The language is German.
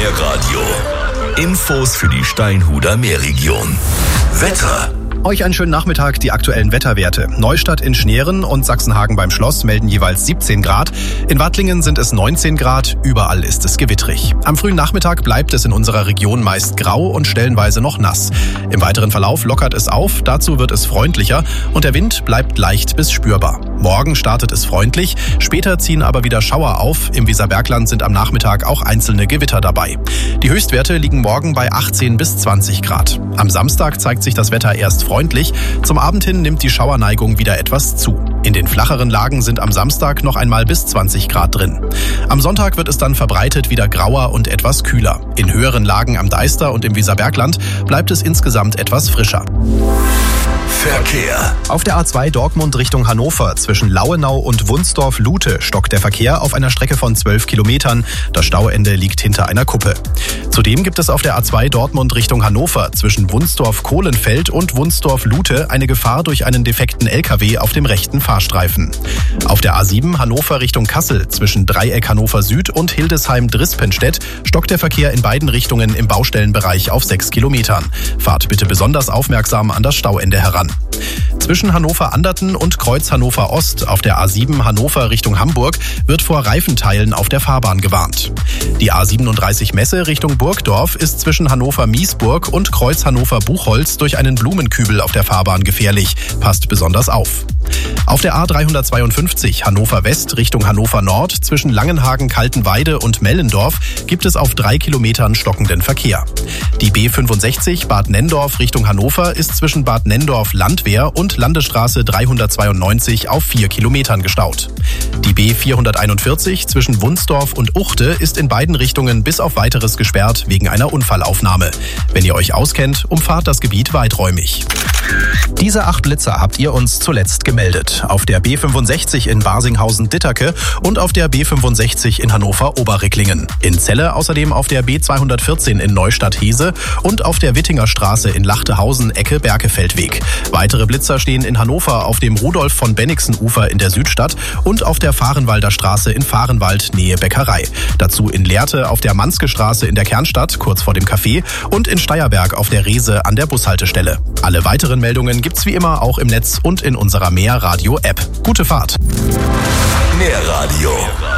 Meerradio. Infos für die Steinhuder Meerregion. Wetter. Euch einen schönen Nachmittag, die aktuellen Wetterwerte. Neustadt in Schneeren und Sachsenhagen beim Schloss melden jeweils 17 Grad. In Wattlingen sind es 19 Grad, überall ist es gewittrig. Am frühen Nachmittag bleibt es in unserer Region meist grau und stellenweise noch nass. Im weiteren Verlauf lockert es auf, dazu wird es freundlicher und der Wind bleibt leicht bis spürbar. Morgen startet es freundlich, später ziehen aber wieder Schauer auf. Im Weserbergland sind am Nachmittag auch einzelne Gewitter dabei. Die Höchstwerte liegen morgen bei 18 bis 20 Grad. Am Samstag zeigt sich das Wetter erst freundlich. Zum Abend hin nimmt die Schauerneigung wieder etwas zu. In den flacheren Lagen sind am Samstag noch einmal bis 20 Grad drin. Am Sonntag wird es dann verbreitet wieder grauer und etwas kühler. In höheren Lagen am Deister und im Weserbergland bleibt es insgesamt etwas frischer. Verkehr. Auf der A2 Dortmund Richtung Hannover zwischen Lauenau und Wunsdorf-Lute stockt der Verkehr auf einer Strecke von 12 Kilometern. Das Stauende liegt hinter einer Kuppe. Zudem gibt es auf der A2 Dortmund Richtung Hannover zwischen Wunsdorf-Kohlenfeld und Wunsdorf-Lute eine Gefahr durch einen defekten LKW auf dem rechten Fahrstreifen. Auf der A7 Hannover Richtung Kassel zwischen Dreieck Hannover Süd und Hildesheim-Drispenstedt stockt der Verkehr in beiden Richtungen im Baustellenbereich auf 6 Kilometern. Fahrt bitte besonders aufmerksam an das Stauende heran. Zwischen Hannover-Anderten und Kreuz Hannover-Ost auf der A7 Hannover Richtung Hamburg wird vor Reifenteilen auf der Fahrbahn gewarnt. Die A37 Messe Richtung Burgdorf ist zwischen Hannover-Miesburg und Kreuz Hannover-Buchholz durch einen Blumenkübel auf der Fahrbahn gefährlich. Passt besonders auf. Auf der A352 Hannover West Richtung Hannover Nord zwischen Langenhagen-Kaltenweide und Mellendorf gibt es auf 3 Kilometern stockenden Verkehr. Die B65 Bad Nenndorf Richtung Hannover ist zwischen Bad Nenndorf-Landwehr und Landesstraße 392 auf 4 Kilometern gestaut. Die B441 zwischen Wunsdorf und Uchte ist in beiden Richtungen bis auf Weiteres gesperrt wegen einer Unfallaufnahme. Wenn ihr euch auskennt, umfahrt das Gebiet weiträumig. Diese 8 Blitzer habt ihr uns zuletzt gemeldet. Auf der B65 in Barsinghausen-Ditterke und auf der B65 in Hannover-Oberricklingen. In Celle außerdem auf der B214 in Neustadt-Hese und auf der Wittinger Straße in Lachtehausen Ecke Berkefeldweg. Weitere Blitzer stehen in Hannover auf dem Rudolf von Bennigsen-Ufer in der Südstadt und auf der Fahrenwalder Straße in Fahrenwald Nähe Bäckerei. Dazu in Lehrte auf der Manske Straße in der Kernstadt kurz vor dem Café und in Steierberg auf der Reese an der Bushaltestelle. Alle weiteren Meldungen gibt's wie immer auch im Netz und in unserer Meerradio-App. Gute Fahrt! Meerradio.